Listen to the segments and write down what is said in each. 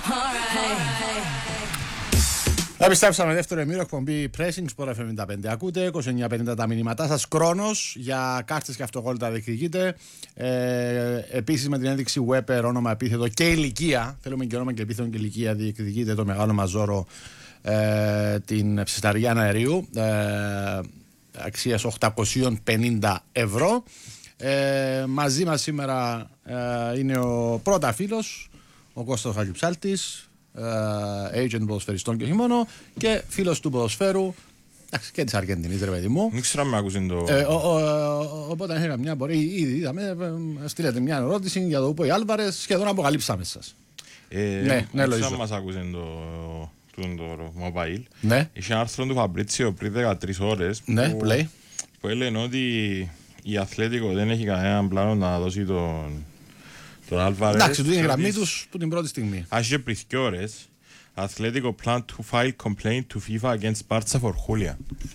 Επιστρέψαμε δεύτερο ημίρο, εκπομπή Pressing, Sport FM 95. Ακούτε, 29.50 τα μηνύματά σας. Χρόνος για κάρτες και αυτογόλ τα διεκδικείτε. Επίσης με την ένδειξη Weber, όνομα, επίθετο και ηλικία. Θέλουμε και όνομα και επίθετο και ηλικία. Διεκδικείτε το μεγάλο μαζόρο, την ψισταριάν αερίου, αξίας 850 ευρώ. Μαζί μας σήμερα είναι ο πρώτα φίλος, ο Κώστας Χαλιψάλτης, agent ποδοσφαιριστών και όχι μόνο, και φίλος του ποδοσφαίρου και της Αργεντινής, ρε παιδί μου. Δεν ξέρω αν με ακούσουν το... Οπότε αν είχα μια μπορεί, ήδη είδαμε, στείλετε μια ερώτηση για το που οι Άλβαρες, σχεδόν αποκαλύψαμε σας. Ναι, Λοΐζο. Αν μας ακούσουν το mobile, ναι. Είχε ένα άρθρο του Φαμπρίτσιο πριν 13 ώρες, ναι, που έλεγε ότι η Αθλέτικο δεν έχει κανέναν πλάνο να δώσει τον Άλβαρες. Εντάξει, του είναι η γραμμή τους που την πρώτη στιγμή. Άρχισε πριν 2 ώρες. Atletico plan to file complaint to FIFA against Barça for Julia.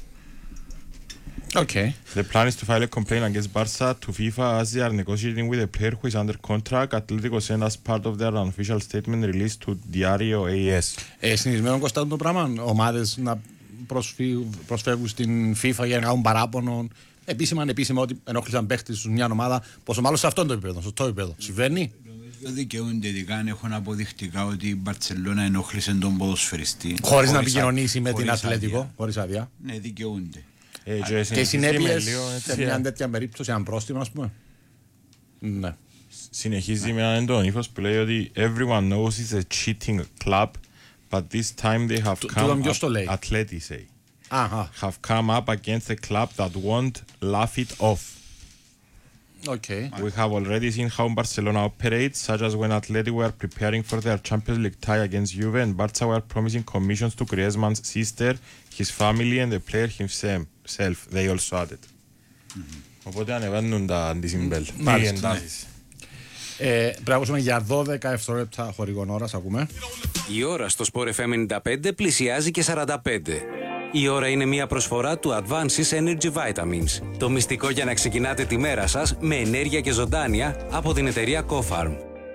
Okay. The plan is to file a complaint against Barça to FIFA as they are negotiating with a player who is under contract. Atletico sent as part of their unofficial statement released to Diario AS. Συνηθισμένο κοστά το πράγμα, ομάδες να προσφεύγουν στην FIFA για να κάνουν παράπονο. Επίσημα, ανεπίσημα, ότι ενόχλησαν παίχτες στους μια ομάδα, πόσο μάλλον σε αυτόν το επίπεδο, στο επίπεδο. Συμβαίνει. Δικαιούνται, ειδικά αν έχουν αποδεικτικά ότι η Μπαρτσελώνα ενόχλησε τον ποδοσφαιριστή. Χωρίς να επικοινωνήσει με την Ατλέτικο, χωρίς άδεια. Ναι, δικαιούνται. Και οι συνέπειες σε μια τέτοια περίπτωση, αν πρόστιμο, ας πούμε. Ναι. Συνεχίζει με έναν έντονο ύφος που λέει ότι everyone knows it's a cheating club, but this time they have come up, Atleti say, have come up against a club that won't laugh it off. Okay. We have already seen how Barcelona operates, such as when Atleti were preparing for their Champions League tie against Juve and Barca were promising commissions to Griezmann's sister, his family and the player himself. They also added. Οπότε ανεβαίνουν τα αντισυμπέλ. Οι εντάσεις. Πρέπει να ακούσουμε για 12 δευτερόλεπτα χορηγών ώρας, ακούμε. Η ώρα στο Sport FM 95 πλησιάζει και 45. Η ώρα είναι μια προσφορά του Advances Energy Vitamins. Το μυστικό για να ξεκινάτε τη μέρα σας με ενέργεια και ζωντάνια από την εταιρεία Cofarm.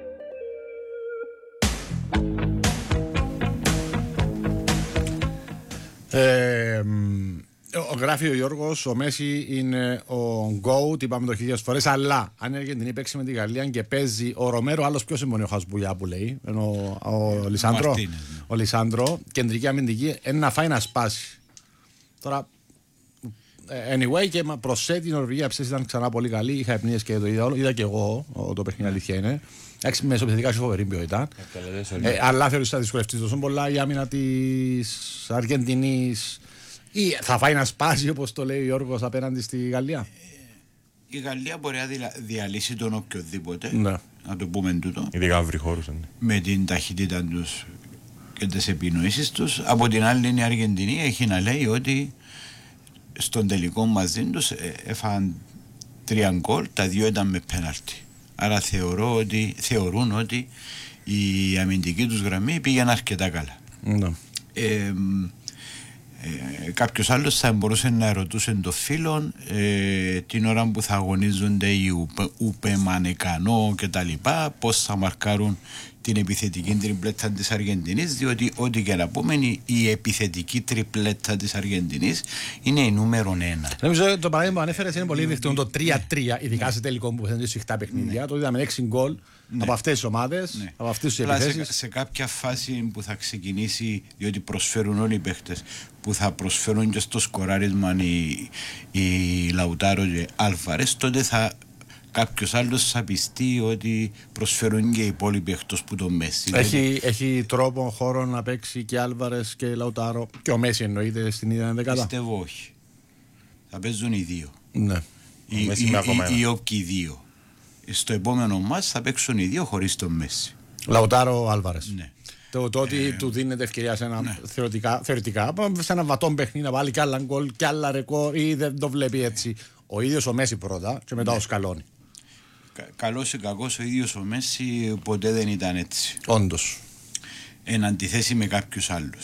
Γράφει ο Γιώργος, ο Μέση είναι ο GOAT, είπαμε το 1000 φορές, αλλά αν η Αργεντινή παίξει με τη Γαλλία και παίζει ο Ρομέρο, άλλος ποιος είναι ο Χασμπουλιά που λέει, ο Λισάντρο, ο Λισάντρο, κεντρική αμυντική, είναι να φάει να σπάσει. Τώρα, anyway, και προσθέτει η Νορβηγία, ψες ήταν ξανά πολύ καλή, είχα επνίες και το είδα και εγώ, το παιχνίδι αλήθεια είναι. Εντάξει, μεσοπαιδικά και φοβερή ποιο ήταν. Αλλά θεωρείς θα δυσκολευτεί τόσο πολλά η άμυνα της Αργεντινής. Ή θα φάει να σπάσει, όπως το λέει ο Γιώργος, απέναντι στη Γαλλία. Η Γαλλία μπορεί να διαλύσει τον οποιοδήποτε. Ναι. Να το πούμε τούτο. Ειδικά βρυχόρους. Με την ταχύτητα τους και τις επινοήσεις τους. Από την άλλη, η Αργεντινή έχει να λέει ότι στον τελικό μαζί τους έφαγαν 3 γκολ, τα 2 ήταν με πέναλτι. Άρα θεωρούν ότι η αμυντική τους γραμμή πήγαινε αρκετά καλά. Ναι. Κάποιος άλλος θα μπορούσε να ρωτούσε το φίλο την ώρα που θα αγωνίζονται οι Ουπεμανεκανό και τα λοιπά, πώς θα μαρκάρουν την επιθετική τριπλέτα της Αργεντινής, διότι ό,τι και να πούμε η επιθετική τριπλέτα της Αργεντινής είναι η νούμερο 1. Νομίζω το παράδειγμα που ανέφερες είναι πολύ δείχνει το 3-3, ειδικά σε τελικό που φαίνεται σφιχτά παιχνίδια. Ναι. Το είδαμε 6 γκολ από αυτές τις ομάδες, ναι, από αυτές τις επιθέσεις. Σε κάποια φάση που θα ξεκινήσει, διότι προσφέρουν όλοι οι παίχτες, που θα προσφέρουν και στο σκοράρισμα οι Λαουτάρο και Άλβαρες, τότε θα κάποιος άλλος θα πιστεί ότι προσφέρουν και οι υπόλοιποι εκτός που το Μέση. Έχει τρόπο χώρο να παίξει και Άλβαρες και Λαουτάρο και ο Μέση εννοείται στην ίδια δεκάδα? Πιστεύω όχι. Θα παίζουν οι δύο. Ναι. Ή όποιοι δύο. Στο επόμενο μας θα παίξουν οι δύο χωρίς τον Μέση. Λαουτάρο, Άλβαρες. Ναι. Το ότι του δίνεται ευκαιρία σε ένα, ναι, θεωρητικά σε ένα βατόν παιχνίδι να βάλει κι άλλα γκολ κι άλλα ρεκόρ, ή δεν το βλέπει έτσι ο ίδιος ο Μέση πρώτα και μετά, ναι, ο Σκαλόνι. Καλός ή κακός, ο ίδιος ο Μέση ποτέ δεν ήταν έτσι. Όντως. Εν αντιθέσει με κάποιους άλλους.